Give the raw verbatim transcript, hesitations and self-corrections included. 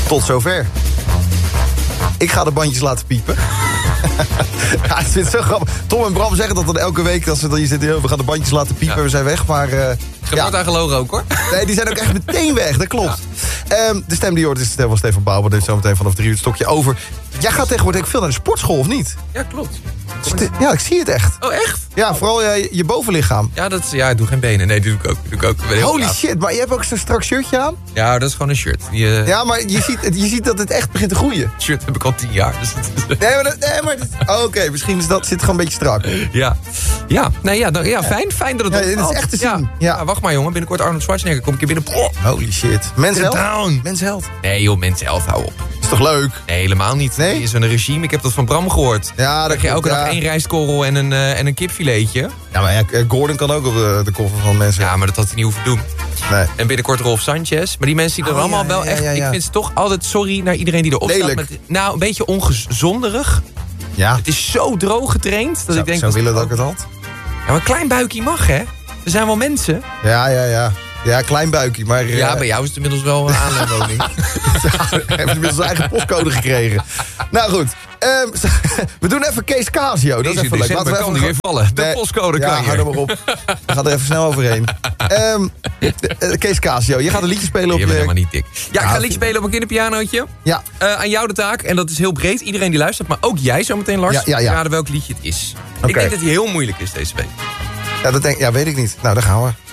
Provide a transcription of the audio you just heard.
Tot zover. Ik ga de bandjes laten piepen. Ja, ik vind het zo grappig. Tom en Bram zeggen dat dan elke week. Dat ze dan hier zitten, we gaan de bandjes laten piepen, ja. We zijn weg. Maar uh, Geen wordt daar gelogen ook, hoor. Nee, die zijn ook echt meteen weg, dat klopt. Ja. Um, de stem die je hoort is de stem van Stefan Bouwman. Dit is zometeen vanaf drie uur het stokje over. Jij gaat tegenwoordig ook veel naar de sportschool, of niet? Ja, klopt. Ja, ik zie het echt. Oh, echt? Ja, vooral je, je bovenlichaam. Ja, dat, ja, ik doe geen benen. Nee, die doe ik ook. Die doe ik ook. Ik Holy shit, maar je hebt ook zo'n strak shirtje aan? Ja, dat is gewoon een shirt. Die, uh... Ja, maar je ziet, je ziet dat het echt begint te groeien. Shirt heb ik al tien jaar. Dus het is... Nee, maar... Dat, nee, maar oh, Oké, okay, misschien is dat, zit gewoon een beetje strak. Ja, ja, nee, ja, dan, ja fijn, fijn dat het... Ja, dit is echt te zien. Ja. Ja. Ja, wacht maar, jongen. Binnenkort Arnold Schwarzenegger. Kom ik hier binnen. Oh. Holy shit. Mensheld? Mensheld? Nee, joh, Mensheld, hou op. Is toch leuk? Nee, helemaal niet. Nee? Het is een regime. Ik heb dat van Bram gehoord. Ja, dat krijg je elke ja. dag één rijstkorrel en een, uh, en een kipfiletje. Ja, maar ja, Gordon kan ook op de, de koffer van mensen. Ja, maar dat had hij niet hoeven doen. Nee. En binnenkort Rolf Sanchez. Maar die mensen die er oh, allemaal ja, wel ja, echt... ja, ja. Ik vind ze toch altijd sorry naar iedereen die erop staat. Met, nou, een beetje ongezonderig. Ja. Het is zo droog getraind. Dat zo, ik denk zo dat willen dat ik het had. Ja, maar een klein buikje mag, hè? We zijn wel mensen. Ja, ja, ja. Ja, klein buikje, maar... Ja, uh, bij jou is het inmiddels wel een aanleiding. Hij heeft inmiddels zijn eigen postcode gekregen. Nou goed, um, we doen even Kees Casio. Dat is even leuk. Laten we kan even... weer vallen. De nee, postcode ja, kan je. hou er maar op. We gaan er even snel overheen. Um, Kees Casio, je gaat een liedje spelen op... Je bent helemaal niet dik. Ja, ik ga ja, een liedje spelen op een kinderpianootje. Ja. Uh, aan jou de taak, en dat is heel breed. Iedereen die luistert, maar ook jij zometeen, Lars. Ja, ja, ja. Raden welk liedje het is. Okay. Ik denk dat hij heel moeilijk is deze week. Ja, dat denk, ja, weet ik niet. Nou, daar gaan we.